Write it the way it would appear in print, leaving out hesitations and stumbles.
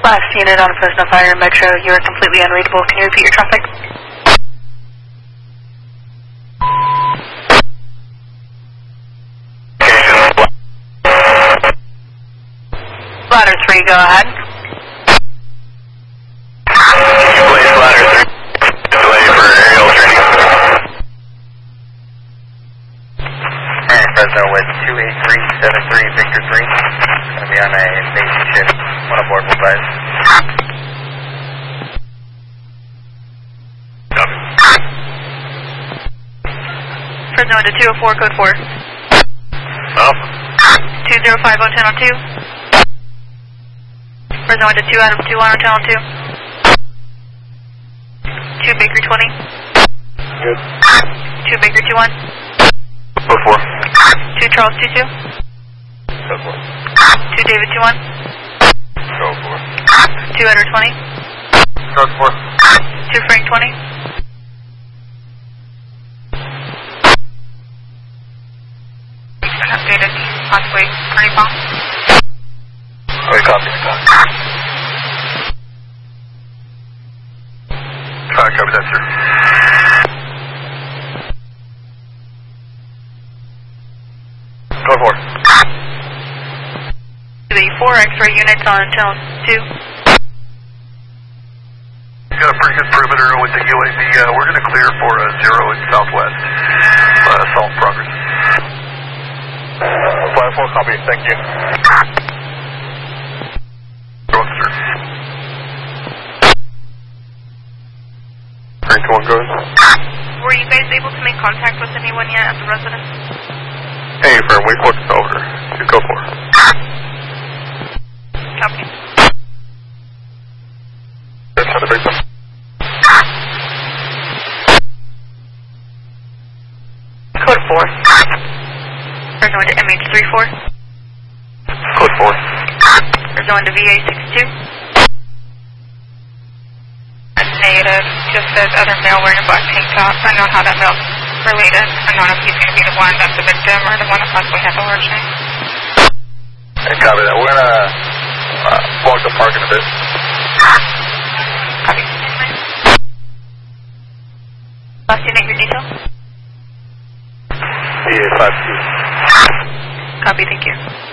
Last unit on Fresno Fire Metro, you are completely unreadable. Can you repeat your traffic? Ladder 3, go ahead. Place ladder 3. Delay for aerial training. Alright, Fresno with 28373 Victor 3. Gonna be on a base shift. One aboard, will advise. Copy. Fresno into 204, code 4. Up. 205 1002. Fresno into 2 out of 2 on channel 2. 2 Baker 20. Good. 2 Baker 21. Code 4. 2 Charles 22. Code 4. 2 David 21. Code 4. 2 Edward 20. Code 4. 2 Frank 20. Updated possibly pretty bomb. Okay, copy. Copy that, sir. Code 4. The 4 X-ray units on channel 2. Got a pretty good perimeter with the UAV. We're going to clear for 0 in southwest. Assault progress. Flight 4, copy. Thank you. Roadster. Frank 1 goes. Were you guys able to make contact with anyone yet at the residence? Hey, firm, we looked over. You go for it. Copy. That's not a big one. Code 4. We're going to MH34. Code 4. We're going to VA62. Negative. Just says other male wearing a black tank top. Unknown how that male's related. Unknown if he's going to be the one that's the victim or the one that possibly had the larceny. Hey, copy that. We're going to walk the park in a bit. Copy. Last unit, your detail? VA52. Copy, thank you.